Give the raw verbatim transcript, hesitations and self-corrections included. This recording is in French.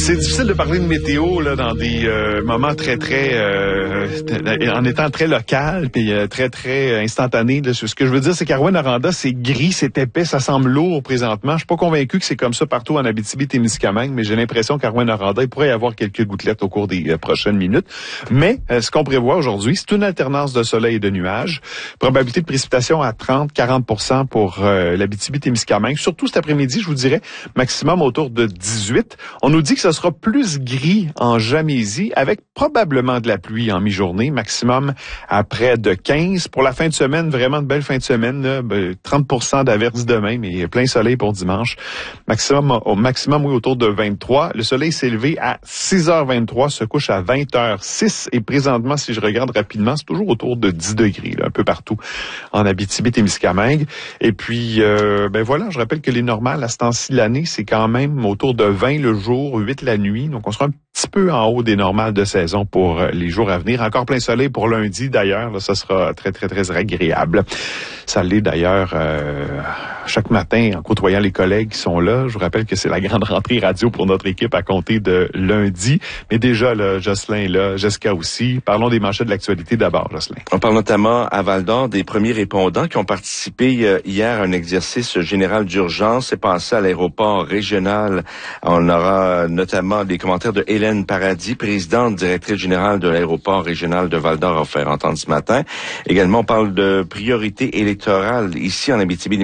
C'est difficile de parler de météo là dans des euh, moments très très euh, en étant très local puis euh, très très instantané. Là. Ce que je veux dire, c'est qu'à Rouyn-Noranda, c'est gris, c'est épais, ça semble lourd présentement. Je suis pas convaincu que c'est comme ça partout en Abitibi-Témiscamingue, mais j'ai l'impression qu'à Rouyn-Noranda, il pourrait y avoir quelques gouttelettes au cours des euh, prochaines minutes. Mais euh, ce qu'on prévoit aujourd'hui, c'est une alternance de soleil et de nuages. Probabilité de précipitation à trente à quarante pour cent pour euh, l'Abitibi-Témiscamingue. Surtout cet après-midi, je vous dirais, maximum autour de dix-huit. On nous dit que ce sera plus gris en Jamaisie, avec probablement de la pluie en mi-journée, maximum à près de quinze. Pour la fin de semaine, vraiment de belle fin de semaine, là, ben, trente pour cent d'averse demain, mais plein soleil pour dimanche. Maximum, au maximum, oui, autour de vingt-trois. Le soleil s'est levé à six heures vingt-trois, se couche à vingt heures six, et présentement, si je regarde rapidement, c'est toujours autour de dix degrés, là, un peu partout en Abitibi-Témiscamingue. Et puis, euh, ben voilà, je rappelle que les normales à ce temps-ci de l'année, c'est quand même autour de vingt le jour, huit la nuit. Donc, on sera un petit peu en haut des normales de saison pour les jours à venir. Encore plein soleil pour lundi, d'ailleurs. Là, ça sera très, très, très agréable. Ça l'est, d'ailleurs, euh, chaque matin, en côtoyant les collègues qui sont là. Je vous rappelle que c'est la grande rentrée radio pour notre équipe à compter de lundi. Mais déjà, là, Jocelyn est là, Jessica aussi. Parlons des manchettes de l'actualité d'abord, Jocelyn. On parle notamment à Val-d'Or des premiers répondants qui ont participé hier à un exercice général d'urgence. C'est passé à l'aéroport régional. On aura notamment des commentaires de Hélène Paradis, présidente directrice générale de l'aéroport régional de Val-d'Or, à faire entendre ce matin. Également, on parle de priorité électorale ici en Abitibi.